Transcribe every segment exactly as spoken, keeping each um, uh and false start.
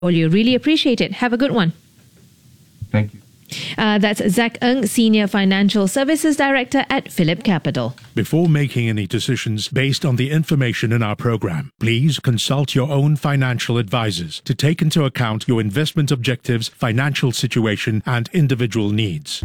You really appreciate it. Have a good one. Thank you. Uh, that's Zach Ng, Senior Financial Services Director at Phillip Capital. Before making any decisions based on the information in our program, please consult your own financial advisors to take into account your investment objectives, financial situation, and individual needs.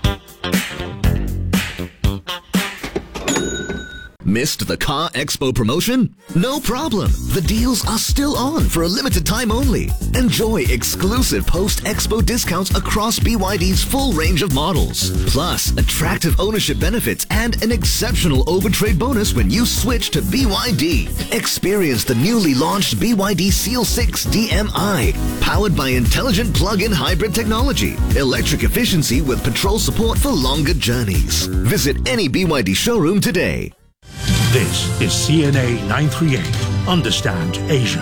Missed the Car Expo promotion? No problem. The deals are still on for a limited time only. Enjoy exclusive post-expo discounts across B Y D's full range of models. Plus, attractive ownership benefits and an exceptional overtrade bonus when you switch to B Y D. Experience the newly launched B Y D Seal six D M I, powered by intelligent plug-in hybrid technology, electric efficiency with patrol support for longer journeys. Visit any B Y D showroom today. This is C N A nine thirty-eight. Understand Asia.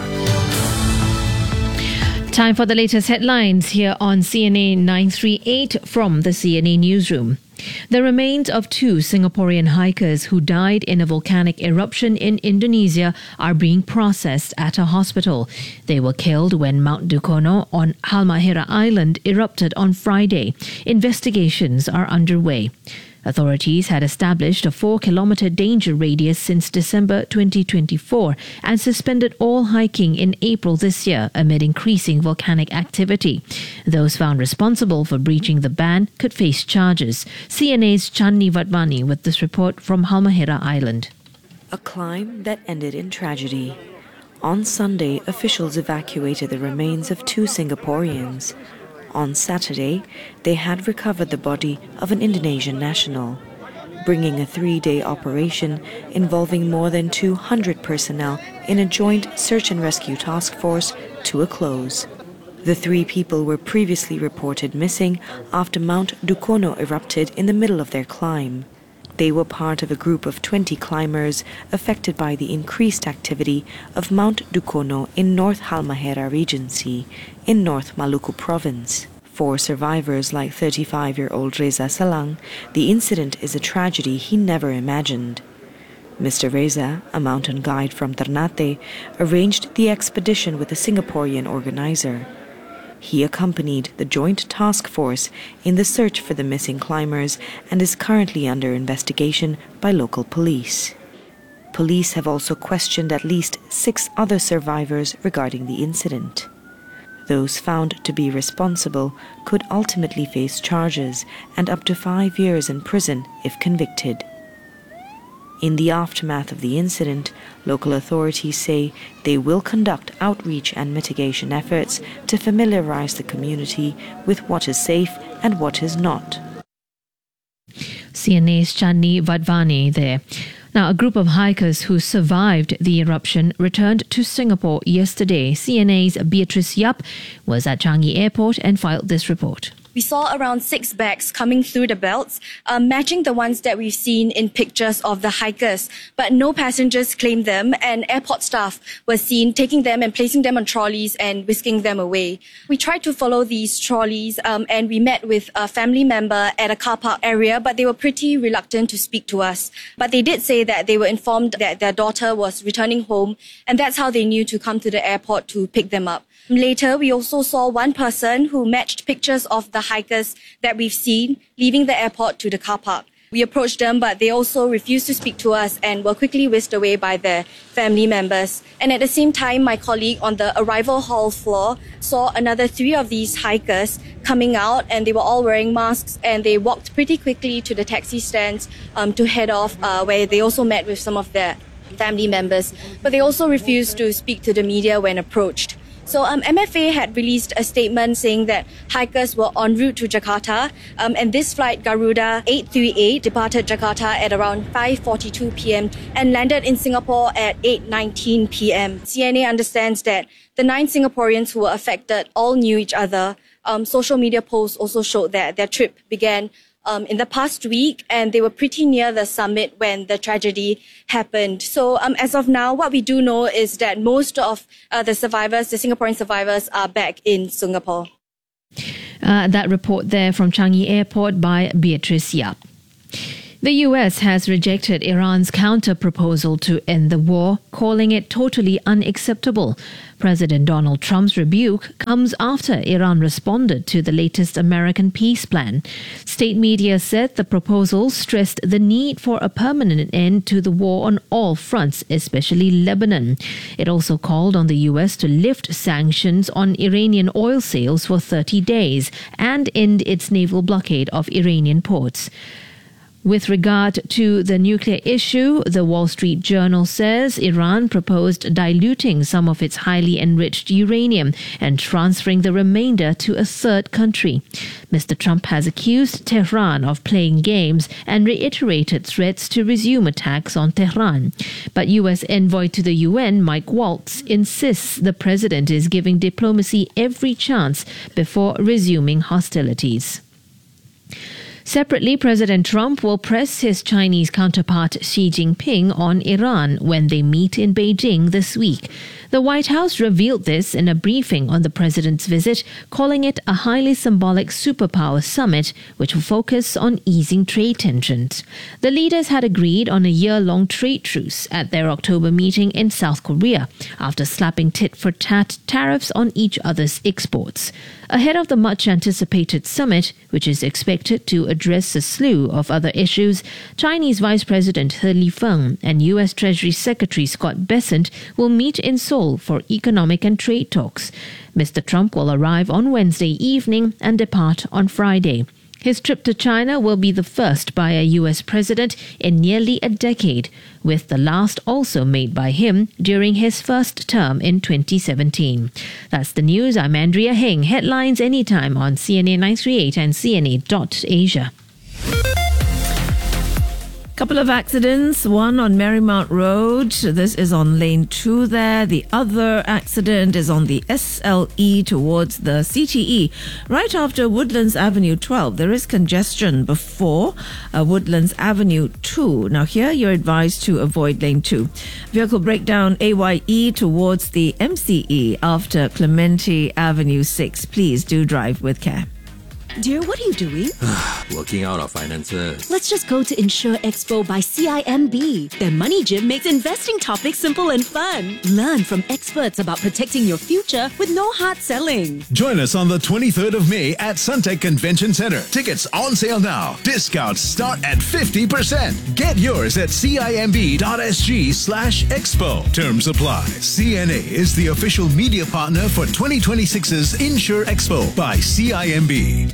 Time for the latest headlines here on C N A nine thirty-eight from the C N A newsroom. The remains of two Singaporean hikers who died in a volcanic eruption in Indonesia are being processed at a hospital. They were killed when Mount Dukono on Halmahera Island erupted on Friday. Investigations are underway. Authorities had established a four-kilometre danger radius since December twenty twenty-four and suspended all hiking in April this year amid increasing volcanic activity. Those found responsible for breaching the ban could face charges. C N A's Chandni Vatmani with this report from Halmahera Island. A climb that ended in tragedy. On Sunday, officials evacuated the remains of two Singaporeans. On Saturday, they had recovered the body of an Indonesian national, bringing a three-day operation involving more than two hundred personnel in a joint search and rescue task force to a close. The three people were previously reported missing after Mount Dukono erupted in the middle of their climb. They were part of a group of twenty climbers affected by the increased activity of Mount Dukono in North Halmahera Regency in North Maluku Province. For survivors like thirty-five-year-old Reza Salang, the incident is a tragedy he never imagined. Mister Reza, a mountain guide from Ternate, arranged the expedition with a Singaporean organizer. He accompanied the joint task force in the search for the missing climbers and is currently under investigation by local police. Police have also questioned at least six other survivors regarding the incident. Those found to be responsible could ultimately face charges and up to five years in prison if convicted. In the aftermath of the incident, local authorities say they will conduct outreach and mitigation efforts to familiarize the community with what is safe and what is not. C N A's Chandni Vatmani there. Now, a group of hikers who survived the eruption returned to Singapore yesterday. C N A's Beatrice Yap was at Changi Airport and filed this report. We saw around six bags coming through the belts, uh, matching the ones that we've seen in pictures of the hikers. But no passengers claimed them, and airport staff were seen taking them and placing them on trolleys and whisking them away. We tried to follow these trolleys, um, and we met with a family member at a car park area, but they were pretty reluctant to speak to us. But they did say that they were informed that their daughter was returning home, and that's how they knew to come to the airport to pick them up. Later, we also saw one person who matched pictures of the hikers that we've seen leaving the airport to the car park. We approached them, but they also refused to speak to us and were quickly whisked away by their family members. And at the same time, my colleague on the arrival hall floor saw another three of these hikers coming out, and they were all wearing masks, and they walked pretty quickly to the taxi stands um, to head off, uh, where they also met with some of their family members. But they also refused to speak to the media when approached. So um, M F A had released a statement saying that hikers were en route to Jakarta, um, and this flight, Garuda eight three eight, departed Jakarta at around five forty-two p.m. and landed in Singapore at eight nineteen p.m. C N A understands that the nine Singaporeans who were affected all knew each other. Um, social media posts also showed that their trip began Um, in the past week, and they were pretty near the summit when the tragedy happened. So um, as of now, what we do know is that most of uh, the survivors, the Singaporean survivors, are back in Singapore. Uh, that report there from Changi Airport by Beatrice Yap. The U S has rejected Iran's counter-proposal to end the war, calling it totally unacceptable. President Donald Trump's rebuke comes after Iran responded to the latest American peace plan. State media said the proposal stressed the need for a permanent end to the war on all fronts, especially Lebanon. It also called on the U S to lift sanctions on Iranian oil sales for thirty days and end its naval blockade of Iranian ports. With regard to the nuclear issue, the Wall Street Journal says Iran proposed diluting some of its highly enriched uranium and transferring the remainder to a third country. Mister Trump has accused Tehran of playing games and reiterated threats to resume attacks on Tehran. But U S envoy to the U N, Mike Waltz, insists the president is giving diplomacy every chance before resuming hostilities. Separately, President Trump will press his Chinese counterpart Xi Jinping on Iran when they meet in Beijing this week. The White House revealed this in a briefing on the president's visit, calling it a highly symbolic superpower summit which will focus on easing trade tensions. The leaders had agreed on a year-long trade truce at their October meeting in South Korea after slapping tit-for-tat tariffs on each other's exports. Ahead of the much-anticipated summit, which is expected to address a slew of other issues, Chinese Vice President He Lifeng and U S Treasury Secretary Scott Bessent will meet in Seoul for economic and trade talks. Mister Trump will arrive on Wednesday evening and depart on Friday. His trip to China will be the first by a U S president in nearly a decade, with the last also made by him during his first term in twenty seventeen. That's the news. I'm Andrea Heng. Headlines anytime on C N A nine three eight and C N A dot Asia. Couple of accidents, one on Marymount Road. This is on lane two there. The other accident is on the S L E towards the C T E. Right after Woodlands Avenue twelve, there is congestion before uh, Woodlands Avenue two. Now here you're advised to avoid lane two. Vehicle breakdown A Y E towards the M C E after Clementi Avenue six. Please do drive with care. Dear, what are you doing? Working out our finances. Let's just go to Insure Expo by C I M B. Their money gym makes investing topics simple and fun. Learn from experts about protecting your future with no hard selling. Join us on the twenty-third of May at Suntec Convention Centre. Tickets on sale now. Discounts start at fifty percent. Get yours at cimb.sg slash expo. Terms apply. C N A is the official media partner for twenty twenty-six's Insure Expo by C I M B.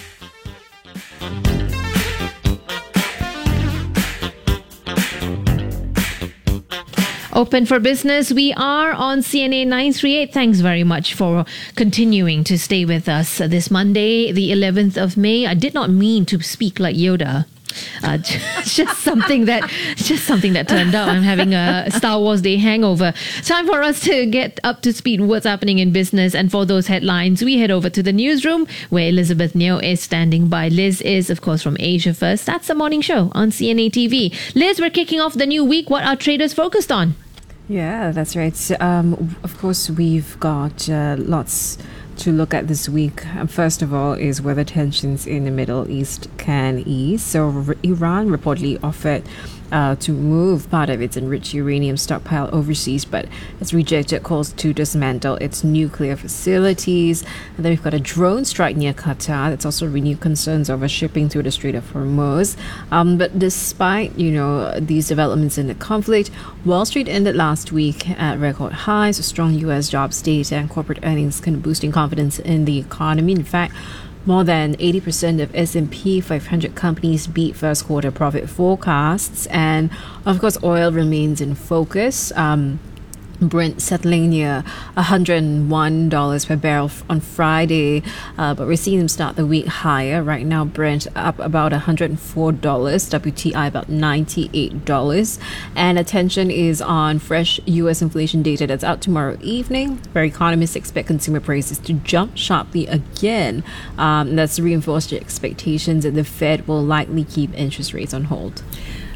Open for business. We are on C N A nine three eight. Thanks very much for continuing to stay with us this Monday, the eleventh of May. I did not mean to speak like Yoda. Uh, just something that, just something that turned out. I'm having a Star Wars Day hangover. Time for us to get up to speed with what's happening in business. And for those headlines, we head over to the newsroom where Elizabeth Neo is standing by. Liz is, of course, from Asia First. That's the morning show on C N A T V. Liz, we're kicking off the new week. What are traders focused on? Yeah, that's right. Um, of course, we've got uh, lots to look at this week. First of all is whether tensions in the Middle East can ease. So Iran reportedly offered uh, to move part of its enriched uranium stockpile overseas, but it's rejected calls to dismantle its nuclear facilities. And then we've got a drone strike near Qatar that's also renewed concerns over shipping through the Strait of Hormuz. Um, but despite, you know, these developments in the conflict, Wall Street ended last week at record highs. Strong U S jobs data and corporate earnings can boosting confidence in the economy. In fact, more than eighty percent of S and P five hundred companies beat first quarter profit forecasts. And of course, oil remains in focus. Um, Brent settling near one hundred one dollars per barrel on Friday, uh, but we're seeing them start the week higher. Right now, Brent up about one hundred four dollars, W T I about ninety-eight dollars. And attention is on fresh U S inflation data that's out tomorrow evening, where economists expect consumer prices to jump sharply again. Um, that's reinforced expectations that the Fed will likely keep interest rates on hold.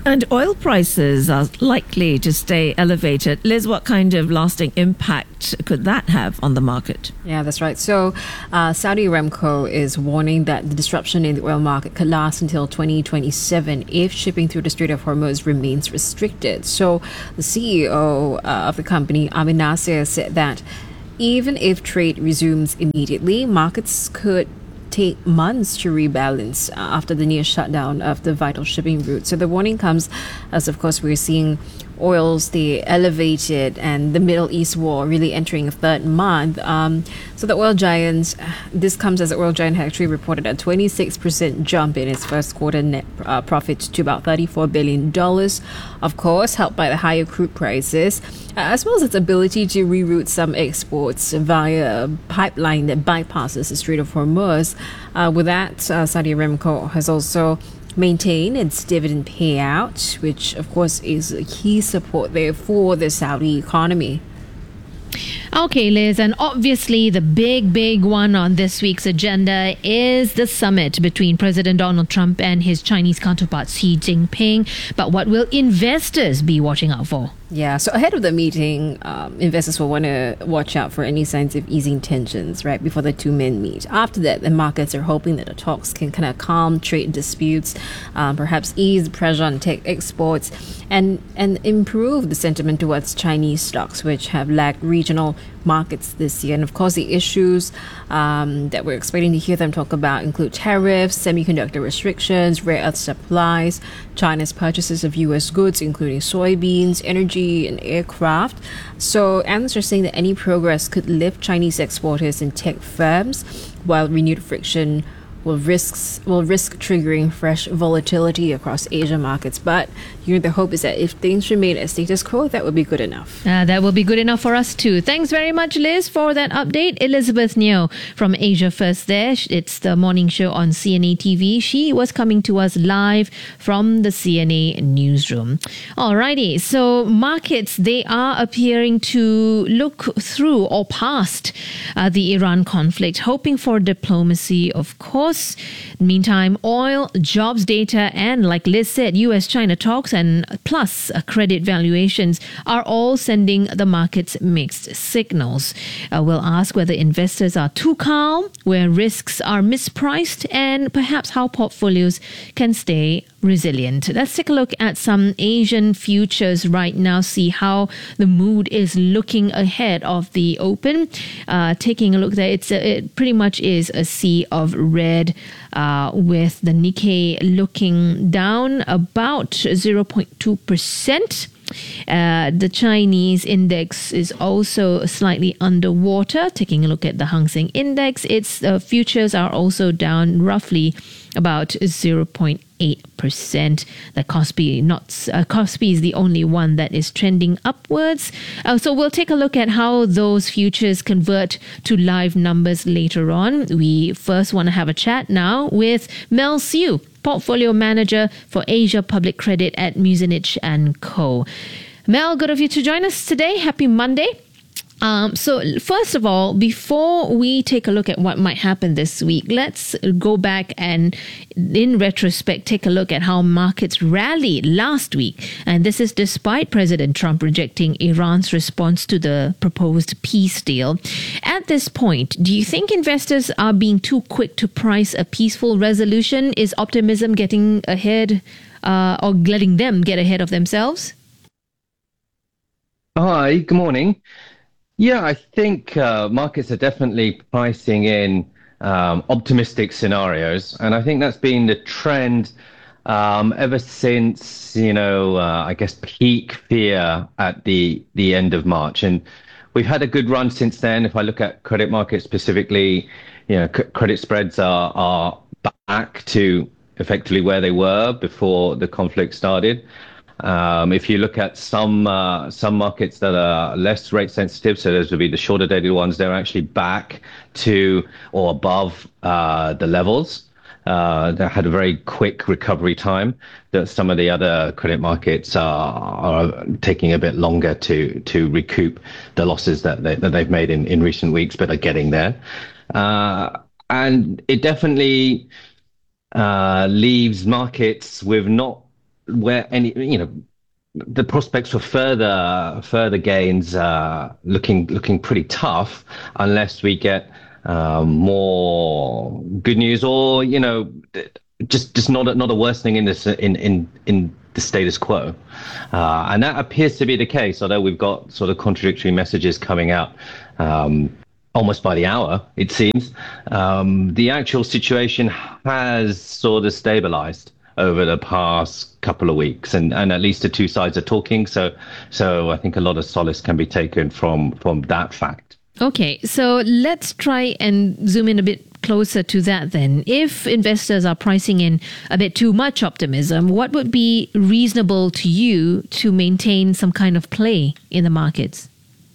And oil prices are likely to stay elevated. Liz, what kind of lasting impact could that have on the market? Yeah, that's right. So uh, Saudi Aramco is warning that the disruption in the oil market could last until twenty twenty-seven if shipping through the Strait of Hormuz remains restricted. So the C E O uh, of the company, Amin Nasser, said that even if trade resumes immediately, markets could take months to rebalance after the near shutdown of the vital shipping route. So the warning comes as, of course, we're seeing oil stay elevated and the Middle East war really entering a third month. Um, so the oil giants, this comes as the oil giant had actually reported a twenty-six percent jump in its first quarter net uh, profit to about thirty-four billion dollars, of course, helped by the higher crude prices, uh, as well as its ability to reroute some exports via a pipeline that bypasses the Strait of Hormuz. Uh, with that, uh, Saudi Aramco has also maintain its dividend payout, which of course is a key support there for the Saudi economy. Okay, Liz, and obviously the big, big one on this week's agenda is the summit between President Donald Trump and his Chinese counterpart Xi Jinping. But what will investors be watching out for? Yeah, so ahead of the meeting, um, investors will want to watch out for any signs of easing tensions right before the two men meet. After that, the markets are hoping that the talks can kind of calm trade disputes, um, perhaps ease pressure on tech exports, and and improve the sentiment towards Chinese stocks, which have lagged regional markets this year. And of course, the issues um, that we're expecting to hear them talk about include tariffs, semiconductor restrictions, rare earth supplies, China's purchases of U S goods, including soybeans, energy, and aircraft. So analysts are saying that any progress could lift Chinese exporters and tech firms, while renewed friction will risks will risk triggering fresh volatility across Asia markets. But you know, the hope is that if things remain as status quo, that would be good enough. Uh, that will be good enough for us too. Thanks very much, Liz, for that update. Elizabeth Neo from Asia First there. It's the morning show on C N A T V. She was coming to us live from the C N A newsroom. Alrighty, so markets, they are appearing to look through or past uh, the Iran conflict, hoping for diplomacy, of course. Meantime, oil, jobs data, and like Liz said, U S China talks and plus uh, credit valuations are all sending the markets mixed signals. Uh, we'll ask whether investors are too calm, where risks are mispriced, and perhaps how portfolios can stay resilient. Let's take a look at some Asian futures right now, see how the mood is looking ahead of the open. Uh, taking a look there, it's a, it pretty much is a sea of red, uh, with the Nikkei looking down about zero point two percent. Uh, the Chinese index is also slightly underwater. Taking a look at the Hang Seng Index, its uh, futures are also down roughly about zero point eight percent. The Kospi, not uh, Kospi is the only one that is trending upwards. Uh, so we'll take a look at how those futures convert to live numbers later on. We first want to have a chat now with Mel Siu, Portfolio Manager for Asia Public Credit at Muzinich and Co. Mel, good of you to join us today. Happy Monday. Um, so first of all, before we take a look at what might happen this week, let's go back and in retrospect take a look at how markets rallied last week. And this is despite President Trump rejecting Iran's response to the proposed peace deal. At this point, do you think investors are being too quick to price a peaceful resolution? Is optimism getting ahead uh, or letting them get ahead of themselves? Hi, good morning. Yeah, I think uh, markets are definitely pricing in um, optimistic scenarios, and I think that's been the trend um, ever since, you know, uh, I guess peak fear at the the end of March, and we've had a good run since then. If I look at credit markets specifically, you know, c- credit spreads are are back to effectively where they were before the conflict started. Um, if you look at some uh, some markets that are less rate sensitive, so those would be the shorter dated ones, they're actually back to or above uh, the levels. Uh, they had a very quick recovery time. That some of the other credit markets are, are taking a bit longer to to recoup the losses that, they, that they've made in, in recent weeks, but are getting there. Uh, and it definitely uh, leaves markets with not where any, you know, the prospects for further further gains uh, looking looking pretty tough unless we get um, more good news, or you know, just just not a, not a worsening in this in in in the status quo, uh, and that appears to be the case. Although we've got sort of contradictory messages coming out um, almost by the hour, it seems. Um, the actual situation has sort of stabilized over the past couple of weeks, and, and at least the two sides are talking. So, so I think a lot of solace can be taken from from that fact. Okay, so let's try and zoom in a bit closer to that then. If investors are pricing in a bit too much optimism, what would be reasonable to you to maintain some kind of play in the markets?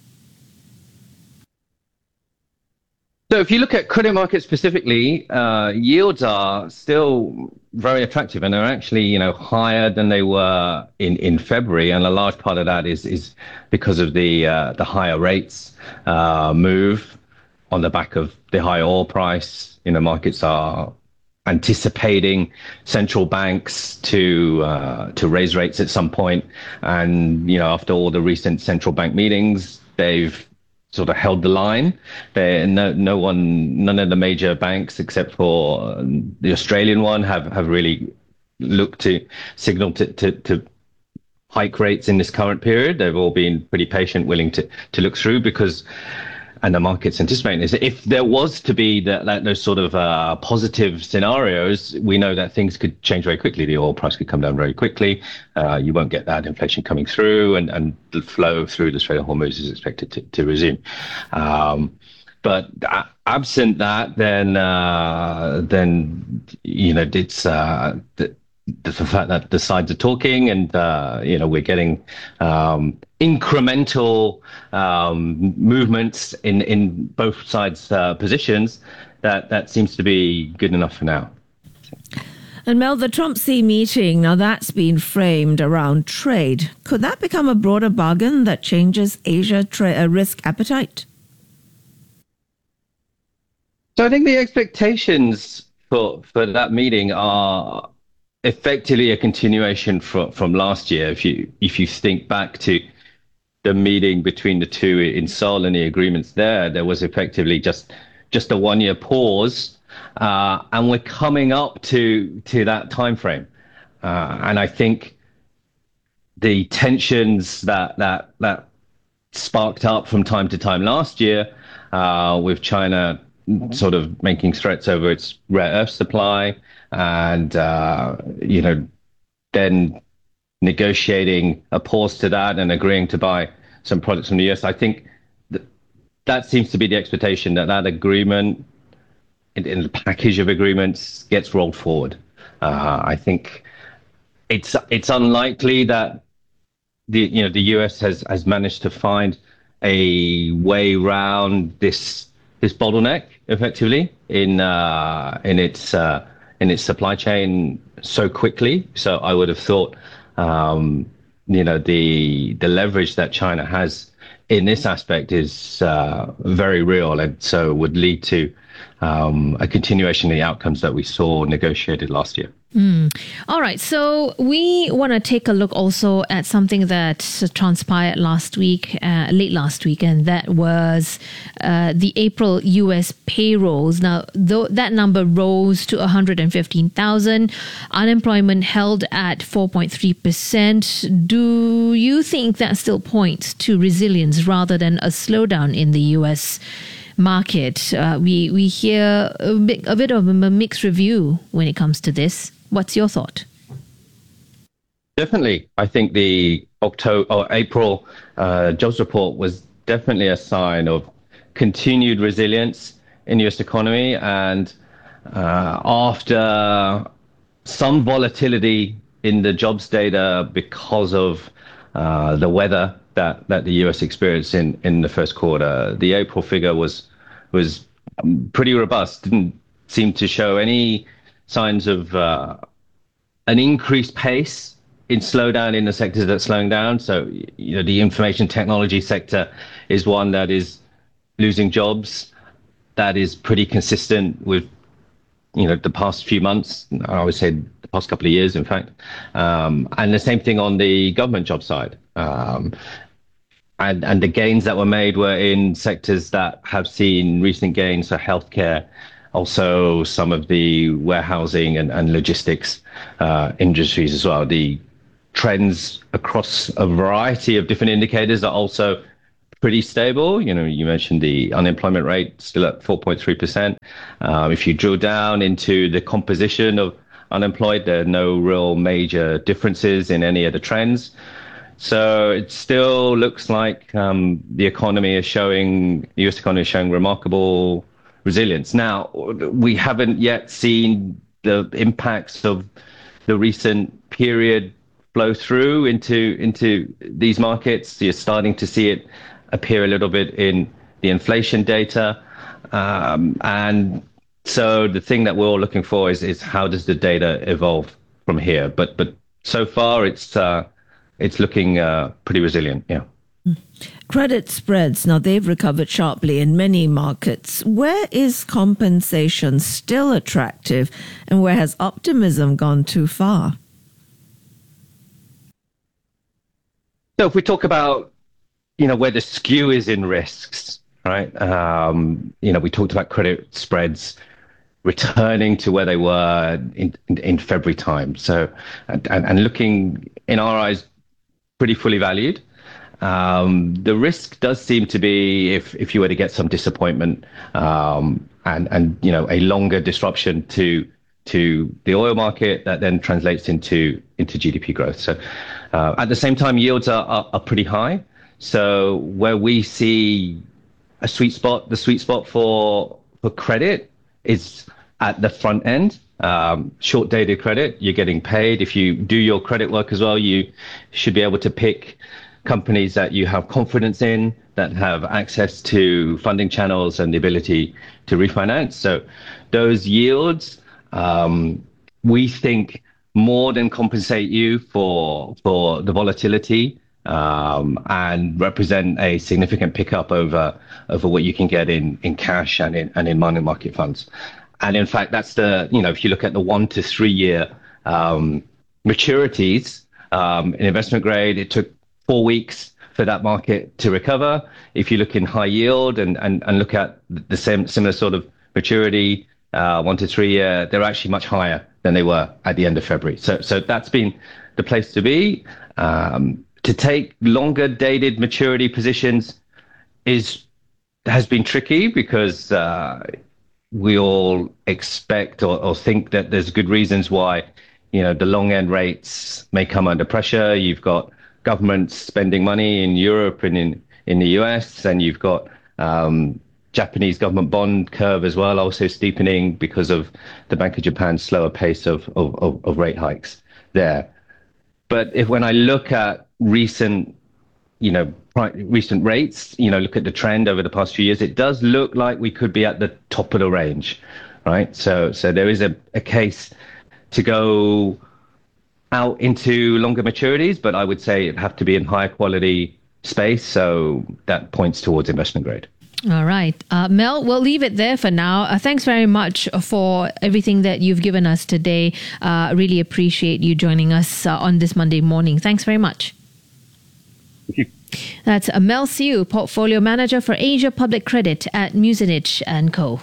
So if you look at credit markets specifically, uh, yields are still very attractive, and they're actually, you know, higher than they were in, in February. And a large part of that is is because of the uh, the higher rates uh, move on the back of the high oil price. You know, markets are anticipating central banks to uh, to raise rates at some point, and you know, after all the recent central bank meetings, they've sort of held the line. They, no, no one, none of the major banks except for the Australian one have, have really looked to signal to, to, to hike rates in this current period. They've all been pretty patient, willing to, to look through because, and the market's anticipating is if there was to be that, that those sort of uh, positive scenarios, we know that things could change very quickly. The oil price could come down very quickly. Uh, you won't get that inflation coming through, and, and the flow through the Strait of Hormuz is expected to, to resume. Um, but uh, absent that, then uh, then you know it's uh, the, the fact that the sides are talking, and uh, you know we're getting um, incremental um, movements in in both sides' uh, positions. That that seems to be good enough for now. And Mel, the Trump-Xi meeting, now that's been framed around trade. Could that become a broader bargain that changes Asia tra- uh, risk appetite? So I think the expectations for for that meeting are effectively a continuation from from last year. If you if you think back to the meeting between the two in Seoul and the agreements there, there was effectively just just a one year pause, uh, and we're coming up to to that time frame, uh, and I think the tensions that that that sparked up from time to time last year, uh, with China sort of making threats over its rare earth supply, and uh, you know, then negotiating a pause to that and agreeing to buy some products from the U S. I think th- that seems to be the expectation, that that agreement, in, in the package of agreements, gets rolled forward. Uh, I think it's it's unlikely that the you know the U S has has managed to find a way around this this bottleneck effectively in uh, in its uh, in its supply chain so quickly. So I would have thought, um, you know, the the leverage that China has in this aspect is uh, very real, and so would lead to um, a continuation of the outcomes that we saw negotiated last year. Mm. All right. So we want to take a look also at something that transpired last week, uh, late last week, and that was uh, the April U S payrolls. Now, though that number rose to one hundred fifteen thousand, unemployment held at four point three percent. Do you think that still points to resilience rather than a slowdown in the U S market? Uh, we we hear a bit, a bit of a mixed review when it comes to this. What's your thought? Definitely. I think the October or April uh, jobs report was definitely a sign of continued resilience in the U S economy. And uh, after some volatility in the jobs data because of uh, the weather that, that the U S experienced in, in the first quarter, the April figure was was pretty robust. Didn't seem to show any signs of uh, an increased pace in slowdown in the sectors that's slowing down. So, you know, the information technology sector is one that is losing jobs. That is pretty consistent with you know, the past few months, I would say the past couple of years, in fact. Um, and the same thing on the government job side. Um, and, and the gains that were made were in sectors that have seen recent gains, so healthcare, also some of the warehousing and, and logistics uh, industries as well. The trends across a variety of different indicators are also pretty stable. You know, you mentioned the unemployment rate still at four point three percent. Um, if you drill down into the composition of unemployed, there are no real major differences in any of the trends. So it still looks like um, the economy is showing, the U S economy is showing remarkable resilience. Now, we haven't yet seen the impacts of the recent period flow through into into these markets. You're starting to see it appear a little bit in the inflation data. Um, and so the thing that we're all looking for is, is how does the data evolve from here? But but so far, it's uh, it's looking uh, pretty resilient, yeah. Credit spreads, now they've recovered sharply in many markets. Where is compensation still attractive, and where has optimism gone too far? So if we talk about, you know, where the skew is in risks, right? Um, you know, we talked about credit spreads returning to where they were in, in, in February time. So, and, and looking in our eyes, pretty fully valued. Um, the risk does seem to be if, if you were to get some disappointment um, and, and, you know, a longer disruption to to the oil market that then translates into into G D P growth. So uh, at the same time, yields are, are, are pretty high. So where we see a sweet spot, the sweet spot for for credit is at the front end. Um, short dated credit, you're getting paid. If you do your credit work as well, you should be able to pick companies that you have confidence in, that have access to funding channels and the ability to refinance. So those yields, um, we think, more than compensate you for for the volatility um, and represent a significant pickup over over what you can get in in cash and in and in money market funds. And in fact, that's the, you know, if you look at the one to three year um, maturities um, in investment grade, it took four weeks for that market to recover. If you look in high yield and, and, and look at the same similar sort of maturity, uh, one to three year, they're actually much higher than they were at the end of February. So so that's been the place to be. Um, to take longer dated maturity positions is has been tricky because uh, we all expect or, or think that there's good reasons why, you know, the long end rates may come under pressure. You've got governments spending money in Europe and in, in the U S, and you've got um, Japanese government bond curve as well, also steepening because of the Bank of Japan's slower pace of, of, of, of rate hikes there. But if when I look at recent, you know, recent rates, you know, look at the trend over the past few years, it does look like we could be at the top of the range, right? So, so there is a, a case to go out into longer maturities, but I would say it'd have to be in higher quality space. So that points towards investment grade. All right. Uh, Mel, we'll leave it there for now. Uh, thanks very much for everything that you've given us today. Uh, really appreciate you joining us uh, on this Monday morning. Thanks very much. Thank you. That's Mel Siu, Portfolio Manager for Asia Public Credit at Muzinich and Co.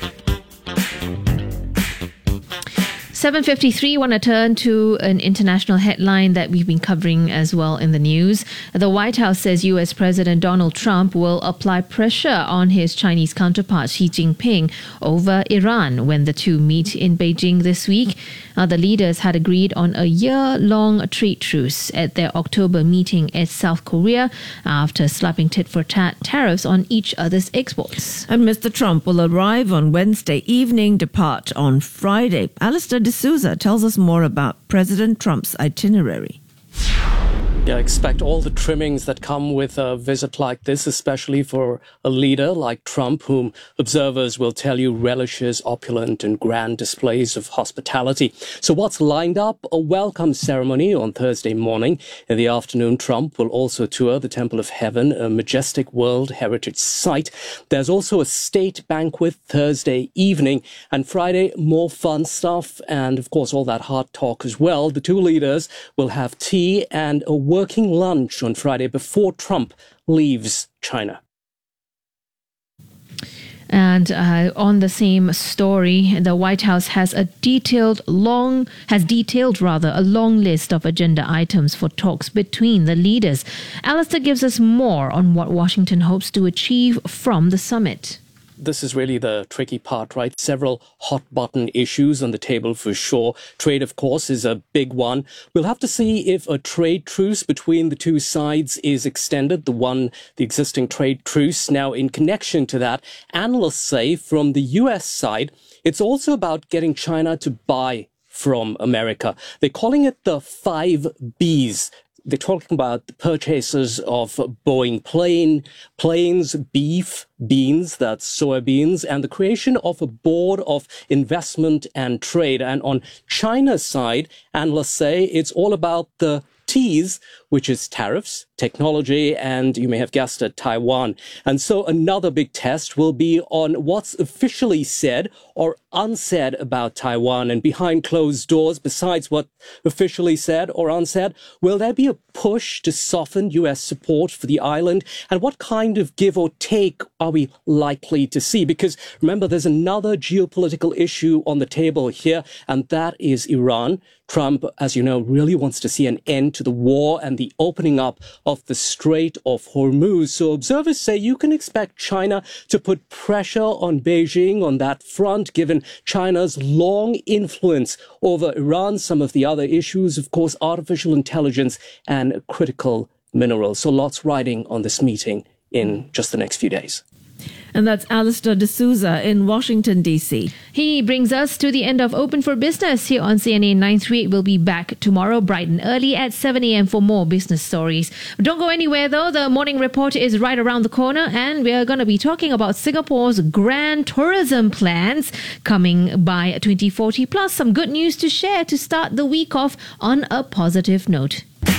seven fifty-three, want to turn to an international headline that we've been covering as well in the news. The White House says U S President Donald Trump will apply pressure on his Chinese counterpart Xi Jinping over Iran when the two meet in Beijing this week. Uh, the leaders had agreed on a year-long trade truce at their October meeting at South Korea after slapping tit-for-tat tariffs on each other's exports. And Mister Trump will arrive on Wednesday evening, depart on Friday. Alistair D'Souza tells us more about President Trump's itinerary. Yeah, expect all the trimmings that come with a visit like this, especially for a leader like Trump, whom observers will tell you relishes opulent and grand displays of hospitality. So what's lined up? A welcome ceremony on Thursday morning. In the afternoon, Trump will also tour the Temple of Heaven, a majestic World Heritage Site. There's also a state banquet Thursday evening, and Friday, more fun stuff and, of course, all that hard talk as well. The two leaders will have tea and a working lunch on Friday before Trump leaves China. And uh, on the same story, the White House has a detailed long has detailed rather a long list of agenda items for talks between the leaders. Alistair gives us more on what Washington hopes to achieve from the summit. This is really the tricky part, right? Several hot-button issues on the table for sure. Trade, of course, is a big one. We'll have to see if a trade truce between the two sides is extended, the one, the existing trade truce. Now, in connection to that, analysts say from the U S side, it's also about getting China to buy from America. They're calling it the five B's. They're talking about the purchases of Boeing plane, planes, beef, beans, that's soybeans, and the creation of a board of investment and trade. And on China's side, analysts say it's all about the T's, which is tariffs, technology, and you may have guessed it, Taiwan. And so another big test will be on what's officially said or unsaid about Taiwan. And behind closed doors, besides what officially said or unsaid, will there be a push to soften U S support for the island? And what kind of give or take are we likely to see? Because remember, there's another geopolitical issue on the table here, and that is Iran. Trump, as you know, really wants to see an end to the war and the opening up of the Strait of Hormuz. So observers say you can expect China to put pressure on Beijing on that front, given China's long influence over Iran. Some of the other issues, of course, artificial intelligence and critical minerals. So lots riding on this meeting in just the next few days. And that's Alistair D'Souza in Washington, D C. He brings us to the end of Open for Business here on C N A nine thirty-eight. We'll be back tomorrow bright and early at seven a.m. for more business stories. Don't go anywhere though. The morning report is right around the corner, and we're going to be talking about Singapore's grand tourism plans coming by twenty forty, plus some good news to share to start the week off on a positive note.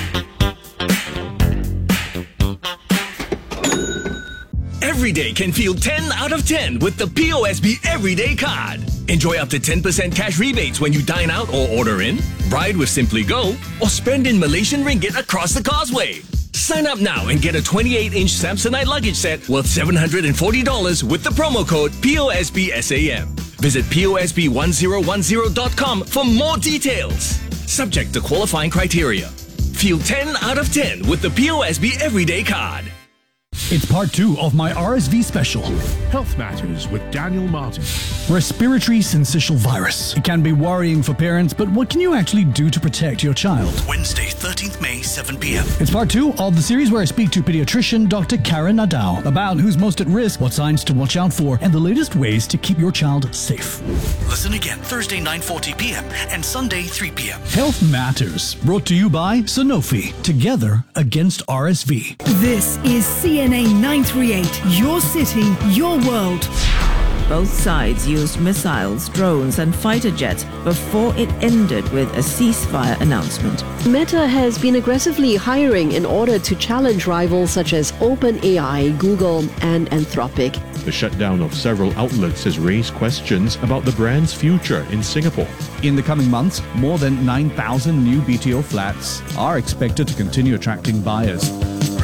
Every day can feel ten out of ten with the P O S B Everyday Card. Enjoy up to ten percent cash rebates when you dine out or order in, ride with Simply Go, or spend in Malaysian ringgit across the causeway. Sign up now and get a twenty-eight inch Samsonite luggage set worth seven hundred forty dollars with the promo code P O S B S A M. Visit P O S B one zero one zero dot com for more details. Subject to qualifying criteria. Feel ten out of ten with the P O S B Everyday Card. It's part two of my R S V special. Health Matters with Daniel Martin. Respiratory syncytial virus. It can be worrying for parents, but what can you actually do to protect your child? Wednesday, thirteenth May, seven p.m. It's part two of the series where I speak to pediatrician Doctor Karen Nadal about who's most at risk, what signs to watch out for, and the latest ways to keep your child safe. Listen again Thursday, nine forty p.m. and Sunday, three p.m. Health Matters, brought to you by Sanofi. Together against R S V. This is C N A nine thirty-eight, your city, your world. Both sides used missiles, drones and fighter jets before it ended with a ceasefire announcement. Meta has been aggressively hiring in order to challenge rivals such as OpenAI, Google and Anthropic. The shutdown of several outlets has raised questions about the brand's future in Singapore. In the coming months, more than nine thousand new B T O flats are expected to continue attracting buyers.